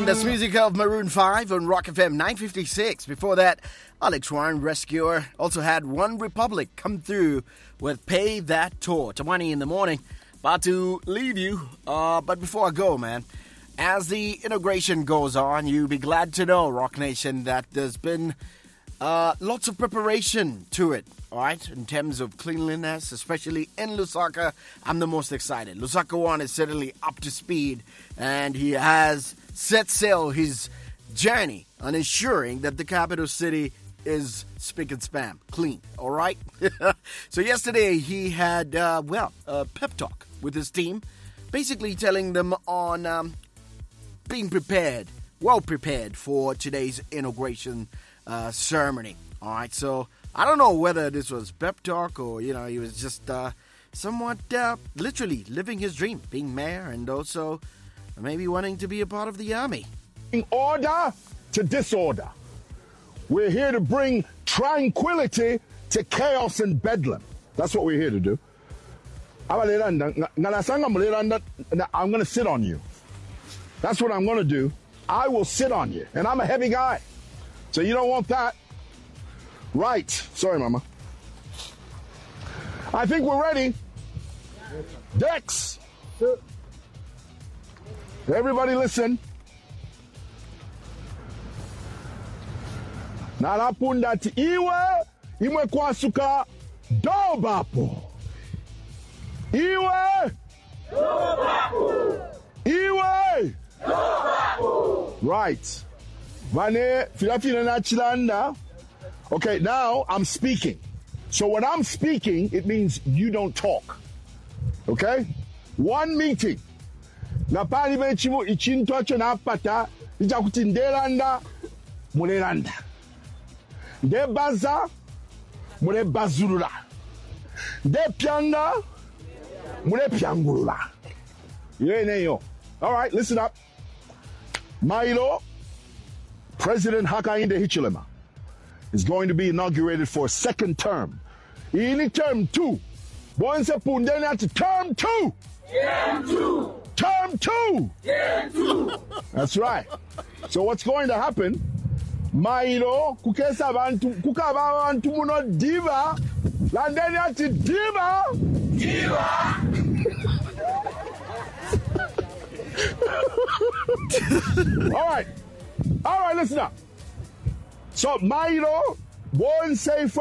That's music of Maroon 5 on Rock FM 956. Before that, Alex Warren, Rescuer, also had One Republic come through with Pay That Toll. Tamani in the morning, about to leave you. But before I go, man, as the inauguration goes on, you'll be glad to know, Rock Nation, that there's been lots of preparation to it, all right, in terms of cleanliness, especially in Lusaka. I'm the most excited. Lusaka One is certainly up to speed, and he has set sail his journey on ensuring that the capital city is spick and span, clean, all right? So yesterday he had, a pep talk with his team, basically telling them on being prepared, well prepared for today's inauguration ceremony. All right, so I don't know whether this was pep talk or, he was just somewhat literally living his dream, being mayor and also maybe wanting to be a part of the army. Order to disorder. We're here to bring tranquility to chaos and bedlam. That's what we're here to do. I'm going to sit on you. That's what I'm going to do. I will sit on you. And I'm a heavy guy. So you don't want that. Right. Sorry, Mama. I think we're ready. Dex. Everybody listen. Narapunda ti iwe imwe kwasuka dobapo. Iwe dobapo. Iwe dobapo. Right. Vane filafina na chilanda. Okay, now I'm speaking. So when I'm speaking, it means you don't talk. Okay? One meeting. Na pali bechimu ichintocho na apata ijakuti ndelanda mulelanda. De baza mule bazulula. De pyanga mule pyangulula. Yeneyo. All right, listen up. Milo, President Hakainde Hichilema is going to be inaugurated for a second term. In term 2. Bonse pundena to term 2. Term 2. Term 2. Term 2. That's right. So what's going to happen? Mailo kukesa bantu kukaba bantu muno diva landeni ati diva. All right, listen up. So Mailo, born safe.